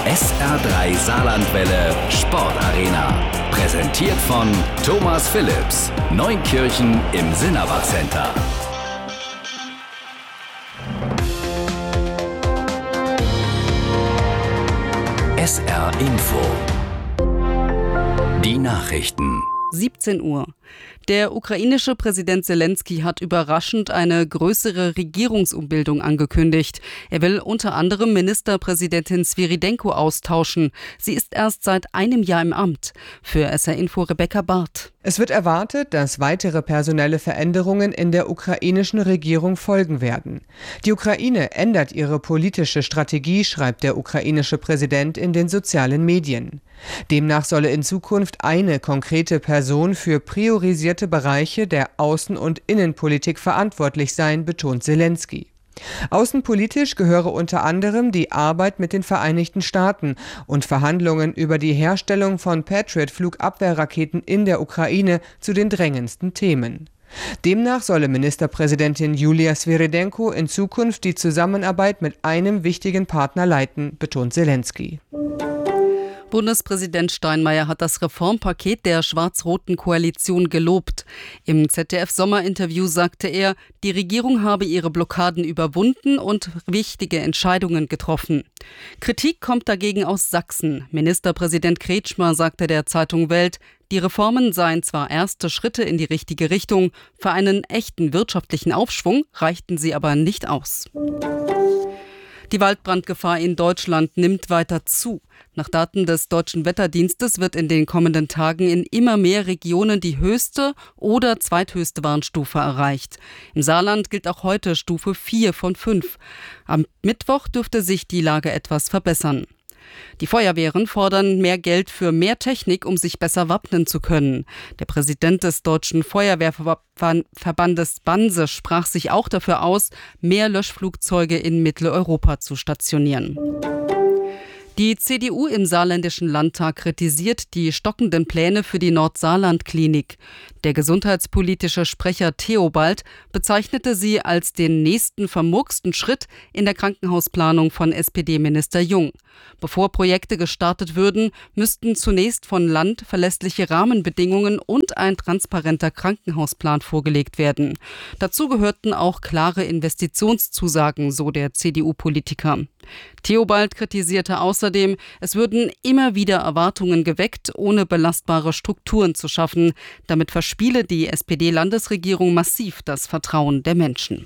SR3 Saarlandwelle Sportarena. Präsentiert von Thomas Phillips. Neunkirchen im Sinnerbach Center. SR Info. Die Nachrichten. 17 Uhr. Der ukrainische Präsident Selenskyj hat überraschend eine größere Regierungsumbildung angekündigt. Er will unter anderem Ministerpräsidentin Svyrydenko austauschen. Sie ist erst seit einem Jahr im Amt. Für SR Info Rebecca Barth. Es wird erwartet, dass weitere personelle Veränderungen in der ukrainischen Regierung folgen werden. Die Ukraine ändert ihre politische Strategie, schreibt der ukrainische Präsident in den sozialen Medien. Demnach solle in Zukunft eine konkrete Person für priorisierte Bereiche der Außen- und Innenpolitik verantwortlich sein, betont Selenskyj. Außenpolitisch gehöre unter anderem die Arbeit mit den Vereinigten Staaten und Verhandlungen über die Herstellung von Patriot-Flugabwehrraketen in der Ukraine zu den drängendsten Themen. Demnach solle Ministerpräsidentin Julia Svyrydenko in Zukunft die Zusammenarbeit mit einem wichtigen Partner leiten, betont Selenskyj. Bundespräsident Steinmeier hat das Reformpaket der schwarz-roten Koalition gelobt. Im ZDF-Sommerinterview sagte er, die Regierung habe ihre Blockaden überwunden und wichtige Entscheidungen getroffen. Kritik kommt dagegen aus Sachsen. Ministerpräsident Kretschmer sagte der Zeitung Welt, die Reformen seien zwar erste Schritte in die richtige Richtung, für einen echten wirtschaftlichen Aufschwung reichten sie aber nicht aus. Die Waldbrandgefahr in Deutschland nimmt weiter zu. Nach Daten des Deutschen Wetterdienstes wird in den kommenden Tagen in immer mehr Regionen die höchste oder zweithöchste Warnstufe erreicht. Im Saarland gilt auch heute Stufe 4 von 5. Am Mittwoch dürfte sich die Lage etwas verbessern. Die Feuerwehren fordern mehr Geld für mehr Technik, um sich besser wappnen zu können. Der Präsident des Deutschen Feuerwehrverbandes Banse sprach sich auch dafür aus, mehr Löschflugzeuge in Mitteleuropa zu stationieren. Die CDU im Saarländischen Landtag kritisiert die stockenden Pläne für die Nordsaarland-Klinik. Der gesundheitspolitische Sprecher Theobald bezeichnete sie als den nächsten vermurksten Schritt in der Krankenhausplanung von SPD-Minister Jung. Bevor Projekte gestartet würden, müssten zunächst von Land verlässliche Rahmenbedingungen und ein transparenter Krankenhausplan vorgelegt werden. Dazu gehörten auch klare Investitionszusagen, so der CDU-Politiker. Theobald kritisierte außerdem, es würden immer wieder Erwartungen geweckt, ohne belastbare Strukturen zu schaffen. Damit verspiele die SPD-Landesregierung massiv das Vertrauen der Menschen.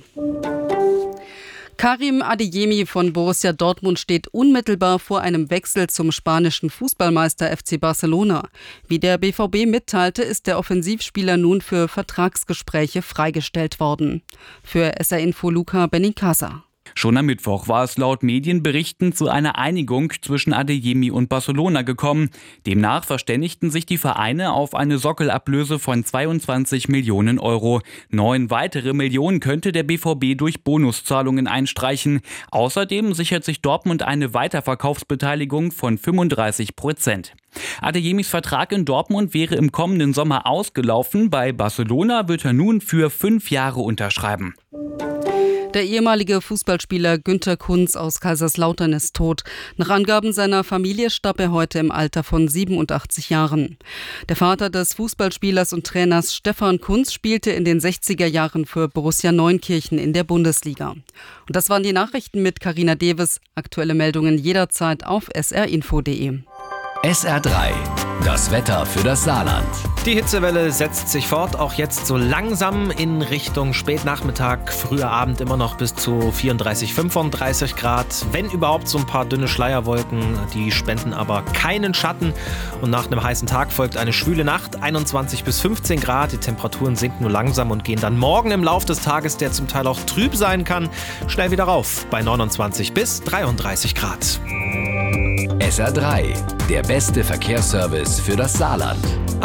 Karim Adeyemi von Borussia Dortmund steht unmittelbar vor einem Wechsel zum spanischen Fußballmeister FC Barcelona. Wie der BVB mitteilte, ist der Offensivspieler nun für Vertragsgespräche freigestellt worden. Für SR Info Luca Benincasa. Schon am Mittwoch war es laut Medienberichten zu einer Einigung zwischen Adeyemi und Barcelona gekommen. Demnach verständigten sich die Vereine auf eine Sockelablöse von 22 Millionen Euro. 9 weitere Millionen könnte der BVB durch Bonuszahlungen einstreichen. Außerdem sichert sich Dortmund eine Weiterverkaufsbeteiligung von 35%. Adeyemis Vertrag in Dortmund wäre im kommenden Sommer ausgelaufen. Bei Barcelona wird er nun für 5 Jahre unterschreiben. Der ehemalige Fußballspieler Günter Kunz aus Kaiserslautern ist tot. Nach Angaben seiner Familie starb er heute im Alter von 87 Jahren. Der Vater des Fußballspielers und Trainers Stefan Kunz spielte in den 60er Jahren für Borussia Neunkirchen in der Bundesliga. Und das waren die Nachrichten mit Carina Deves. Aktuelle Meldungen jederzeit auf srinfo.de. SR3, das Wetter für das Saarland. Die Hitzewelle setzt sich fort, auch jetzt so langsam in Richtung Spätnachmittag, früher Abend immer noch bis zu 34, 35 Grad. Wenn überhaupt so ein paar dünne Schleierwolken, die spenden aber keinen Schatten. Und nach einem heißen Tag folgt eine schwüle Nacht, 21 bis 15 Grad. Die Temperaturen sinken nur langsam und gehen dann morgen im Laufe des Tages, der zum Teil auch trüb sein kann, schnell wieder rauf bei 29 bis 33 Grad. SR3, der beste Verkehrsservice für das Saarland. A8 Pirmasens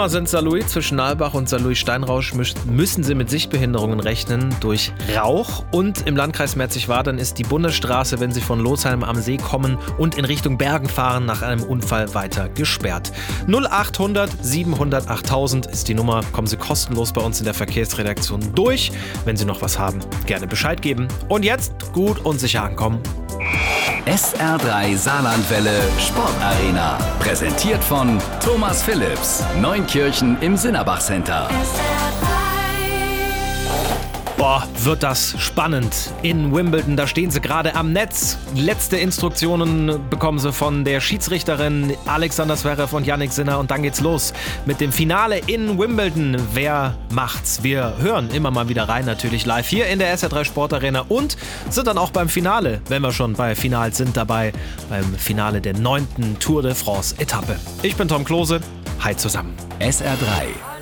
Nummer St. Saarlouis. Zwischen Nalbach und Saarlouis-Steinrausch müssen Sie mit Sichtbehinderungen rechnen durch Rauch. Und im Landkreis Merzig-Wadern ist die Bundesstraße, wenn Sie von Losheim am See kommen und in Richtung Bergen fahren, nach einem Unfall weiter gesperrt. 0800 700 8000 ist die Nummer. Kommen Sie kostenlos bei uns in der Verkehrsredaktion durch. Wenn Sie noch was haben, gerne Bescheid geben. Und jetzt gut und sicher ankommen. SR3 Saarlandwelle Sportarena. Präsentiert von Thomas Phillips. Neunkirchen im Sinnerbach Center. Boah, wird das spannend in Wimbledon. Da stehen sie gerade am Netz. Letzte Instruktionen bekommen sie von der Schiedsrichterin Alexander Zverev und Jannik Sinner. Und dann geht's los mit dem Finale in Wimbledon. Wer macht's? Wir hören immer mal wieder rein, natürlich live hier in der SR3 Sportarena. Und sind dann auch beim Finale, wenn wir schon bei Finals sind, dabei. Beim Finale der 9. Tour de France Etappe. Ich bin Tom Klose. Hi zusammen. SR3